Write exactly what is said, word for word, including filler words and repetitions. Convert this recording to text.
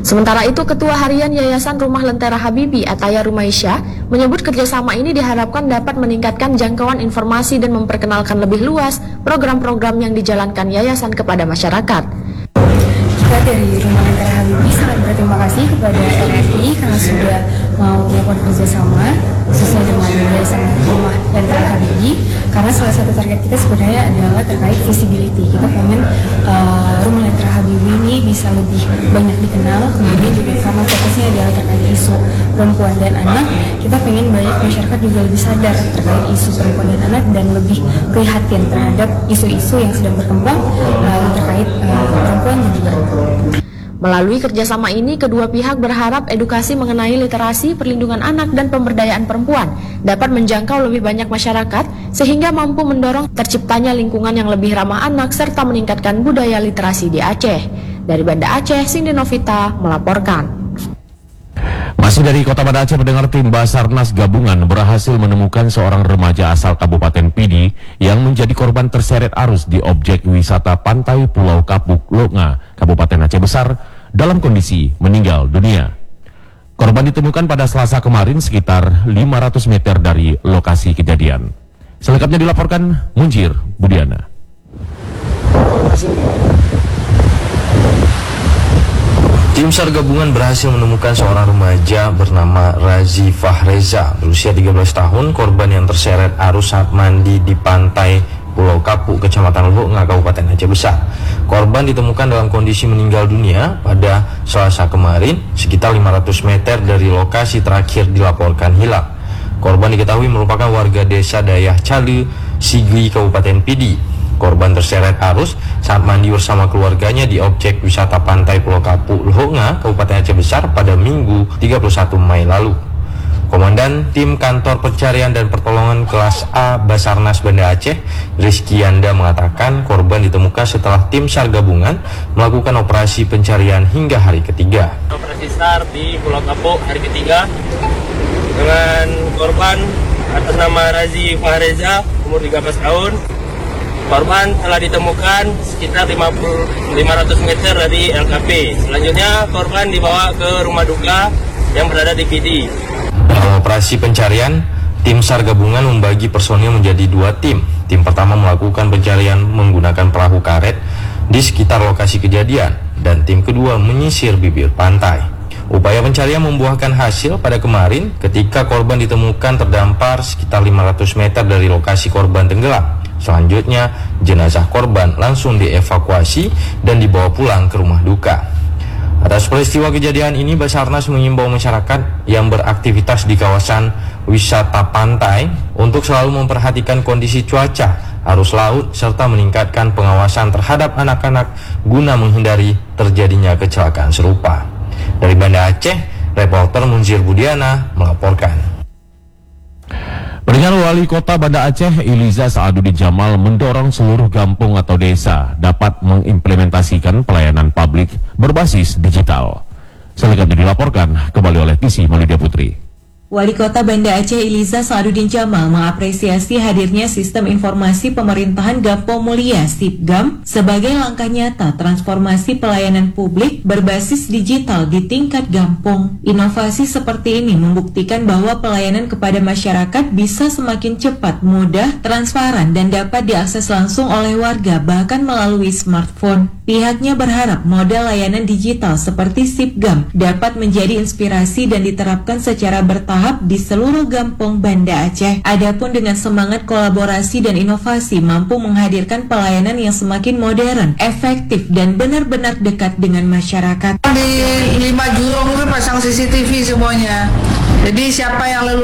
Sementara itu, Ketua Harian Yayasan Rumah Lentera Habibie Ataya Rumaisyah menyebut kerjasama ini diharapkan dapat meningkatkan jangkauan informasi dan memperkenalkan lebih luas program-program yang dijalankan yayasan kepada masyarakat. Kita dari Rumah Lentera Habibie sangat berterima kasih kepada R R I karena sudah mau melakukan kerjasama sesuai dengan Yayasan Rumah Lentera Habibie, karena salah satu target kita sebenarnya adalah terkait visibility. Kita pengen uh, Rumah Lentera Habibie ini bisa lebih banyak dikenal, kemudian juga karena fokusnya adalah terkait isu perempuan dan anak, kita pengen banyak masyarakat juga lebih sadar terkait isu perempuan dan anak dan lebih prihatin terhadap isu-isu yang sedang berkembang uh, terkait uh, perempuan dan juga anak. Melalui kerjasama ini, kedua pihak berharap edukasi mengenai literasi, perlindungan anak, dan pemberdayaan perempuan dapat menjangkau lebih banyak masyarakat sehingga mampu mendorong terciptanya lingkungan yang lebih ramah anak serta meningkatkan budaya literasi di Aceh. Dari Banda Aceh, Cindy Novita melaporkan. Masih dari Kota Banda Aceh, pendengar, tim Basarnas Gabungan berhasil menemukan seorang remaja asal Kabupaten Pidi yang menjadi korban terseret arus di objek wisata pantai Pulau Kapuk, Longa, Kabupaten Aceh Besar, dalam kondisi meninggal dunia. Korban ditemukan pada Selasa kemarin sekitar lima ratus meter dari lokasi kejadian. Selengkapnya dilaporkan Munjir Budiana. Tim SAR gabungan berhasil menemukan seorang remaja bernama Razi Fahreza, berusia tiga belas tahun, korban yang terseret arus saat mandi di pantai Pulau Kapuk, Kecamatan Longa, Kabupaten Aceh Besar. Korban ditemukan dalam kondisi meninggal dunia pada Selasa kemarin, sekitar lima ratus meter dari lokasi terakhir dilaporkan hilang. Korban diketahui merupakan warga desa Dayah Cali, Sigli, Kabupaten Pidi. Korban terseret arus saat mandi bersama keluarganya di objek wisata pantai Pulau Kapuk, Longa, Kabupaten Aceh Besar pada Minggu tiga puluh satu Mei lalu. Komandan Tim Kantor Pencarian dan Pertolongan Kelas A Basarnas Banda Aceh, Rizky Yanda, mengatakan korban ditemukan setelah tim SAR gabungan melakukan operasi pencarian hingga hari ketiga. Operasi SAR di Pulau Kapuk hari ketiga dengan korban atas nama Razi Fahreza, umur tiga belas tahun. Korban telah ditemukan sekitar lima ratus meter dari L K P. Selanjutnya korban dibawa ke rumah duka yang berada di Pidi. Dalam operasi pencarian, tim SAR gabungan membagi personil menjadi dua tim. Tim pertama melakukan pencarian menggunakan perahu karet di sekitar lokasi kejadian, dan tim kedua menyisir bibir pantai. Upaya pencarian membuahkan hasil pada kemarin ketika korban ditemukan terdampar sekitar lima ratus meter dari lokasi korban tenggelam. Selanjutnya, jenazah korban langsung dievakuasi dan dibawa pulang ke rumah duka. Atas peristiwa kejadian ini, Basarnas mengimbau masyarakat yang beraktivitas di kawasan wisata pantai untuk selalu memperhatikan kondisi cuaca, arus laut, serta meningkatkan pengawasan terhadap anak-anak guna menghindari terjadinya kecelakaan serupa. Dari Banda Aceh, reporter Munzir Budiana melaporkan. Pendengar, Wali Kota Banda Aceh Iliza Saaduddin Jamal mendorong seluruh kampung atau desa dapat mengimplementasikan pelayanan publik berbasis digital. Selengkapnya dilaporkan kembali oleh T C Malidia Putri. Wali Kota Banda Aceh Iliza Saaduddin Jamal mengapresiasi hadirnya Sistem Informasi Pemerintahan Gampong Mulia (SIPGAM) sebagai langkah nyata transformasi pelayanan publik berbasis digital di tingkat Gampong. Inovasi seperti ini membuktikan bahwa pelayanan kepada masyarakat bisa semakin cepat, mudah, transparan, dan dapat diakses langsung oleh warga bahkan melalui smartphone. Pihaknya berharap model layanan digital seperti SIPGAM dapat menjadi inspirasi dan diterapkan secara bertahap di seluruh Gampong Banda Aceh. Adapun dengan semangat kolaborasi dan inovasi mampu menghadirkan pelayanan yang semakin modern, efektif, dan benar-benar dekat dengan masyarakat. Di lima jurong itu pasang C C T V semuanya. Jadi siapa yang lalu